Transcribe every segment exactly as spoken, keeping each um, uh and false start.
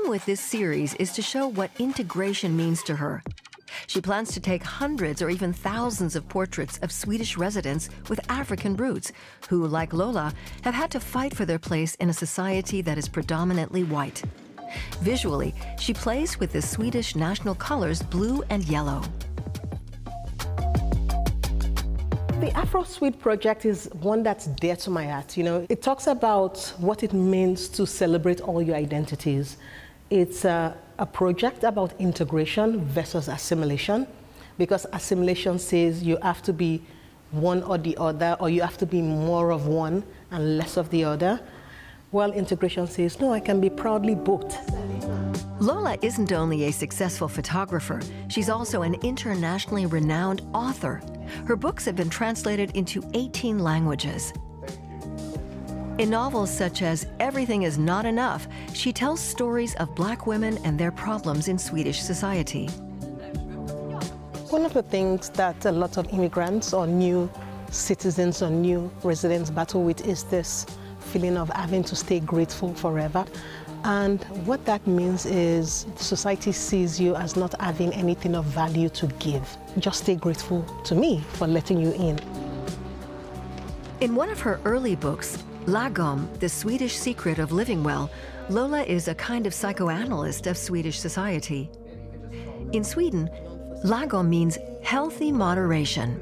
aim with this series is to show what integration means to her. She plans to take hundreds or even thousands of portraits of Swedish residents with African roots who, like Lola, have had to fight for their place in a society that is predominantly white. Visually, she plays with the Swedish national colors blue and yellow. The Afro-Swede project is one that's dear to my heart. You know, it talks about what it means to celebrate all your identities. It's a, a project about integration versus assimilation, because assimilation says you have to be one or the other, or you have to be more of one and less of the other. While integration says, no, I can be proudly both. Lola isn't only a successful photographer, she's also an internationally renowned author. Her books have been translated into eighteen languages. In novels such as Everything Is Not Enough, she tells stories of Black women and their problems in Swedish society. One of the things that a lot of immigrants or new citizens or new residents battle with is this feeling of having to stay grateful forever. And what that means is society sees you as not having anything of value to give. Just stay grateful to me for letting you in. In one of her early books, Lagom, The Swedish Secret of Living Well, Lola is a kind of psychoanalyst of Swedish society. In Sweden, Lagom means healthy moderation.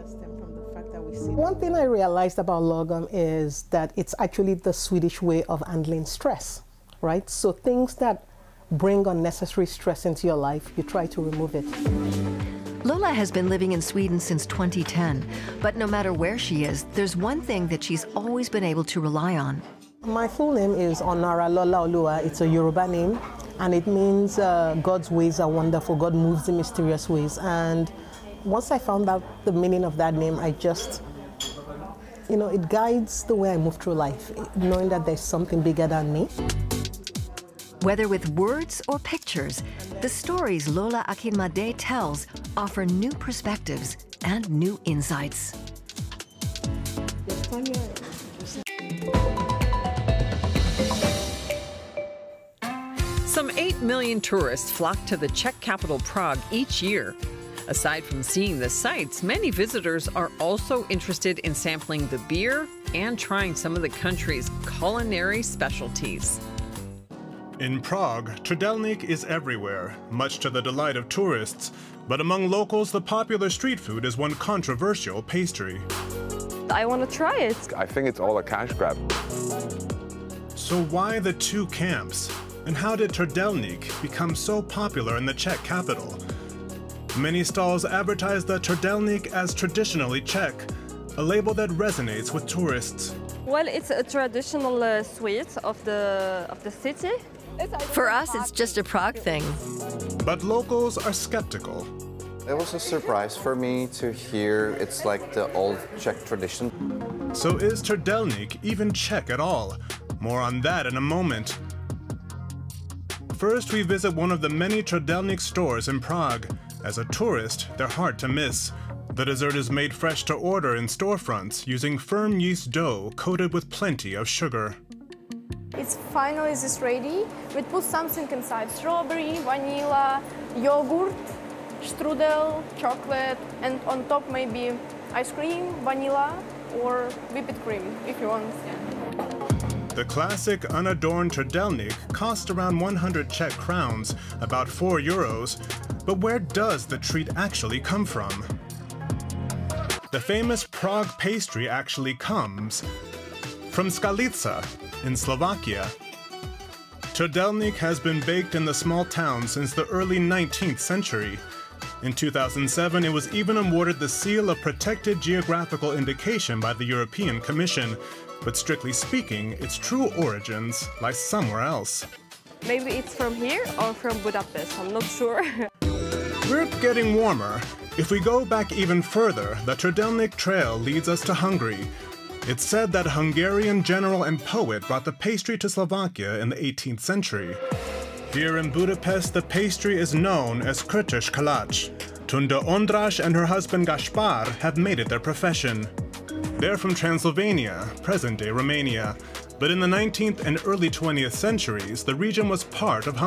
One thing I realized about Lagom is that it's actually the Swedish way of handling stress, right? So things that bring unnecessary stress into your life, you try to remove it. Lola has been living in Sweden since twenty ten, but no matter where she is, there's one thing that she's always been able to rely on. My full name is Onara Lola Olua. It's a Yoruba name, and it means uh, God's ways are wonderful. God moves in mysterious ways. And once I found out the meaning of that name, I just, you know, it guides the way I move through life, knowing that there's something bigger than me. Whether with words or pictures, the stories Lola Akinmade tells offer new perspectives and new insights. Some eight million tourists flock to the Czech capital Prague each year. Aside from seeing the sights, many visitors are also interested in sampling the beer and trying some of the country's culinary specialties. In Prague, Trdelník is everywhere, much to the delight of tourists. But among locals, the popular street food is one controversial pastry. I want to try it. I think it's all a cash grab. So why the two camps? And how did Trdelník become so popular in the Czech capital? Many stalls advertise the Trdelník as traditionally Czech, a label that resonates with tourists. Well, it's a traditional uh, sweet of the, of the city. For us, it's just a Prague thing. But locals are skeptical. It was a surprise for me to hear it's like the old Czech tradition. So is Trdelník even Czech at all? More on that in a moment. First, we visit one of the many Trdelník stores in Prague. As a tourist, they're hard to miss. The dessert is made fresh to order in storefronts using firm yeast dough coated with plenty of sugar. It's finally this ready. We put something inside: strawberry, vanilla, yogurt, strudel, chocolate, and on top maybe ice cream, vanilla, or whipped cream if you want. The classic unadorned Trdelník cost around one hundred Czech crowns, about four euros. But where does the treat actually come from? The famous Prague pastry actually comes from Skalica in Slovakia. Trdelník has been baked in the small town since the early nineteenth century. In two thousand seven, it was even awarded the seal of Protected Geographical Indication by the European Commission. But strictly speaking, its true origins lie somewhere else. Maybe it's from here or from Budapest, I'm not sure. We're getting warmer. If we go back even further, the Trdelník Trail leads us to Hungary. It's said that a Hungarian general and poet brought the pastry to Slovakia in the eighteenth century. Here in Budapest, the pastry is known as Kötös kalács. Tunda Ondras and her husband Gaspar have made it their profession. They're from Transylvania, present-day Romania. But in the nineteenth and early twentieth centuries, the region was part of Hungary.